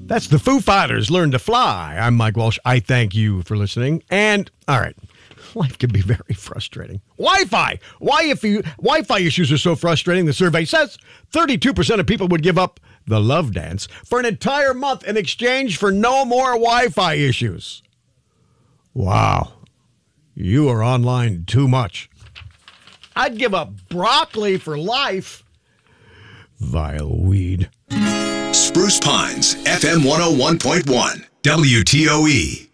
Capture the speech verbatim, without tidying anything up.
That's the Foo Fighters, Learn to Fly. I'm Mike Walsh. I thank you for listening. And, all right, life can be very frustrating. Wi-Fi. Why if you Wi-Fi issues are so frustrating, the survey says thirty-two percent of people would give up the love dance for an entire month in exchange for no more Wi-Fi issues. Wow. You are online too much. I'd give up broccoli for life. Vile weed. Spruce Pines, F M one oh one point one, W T O E.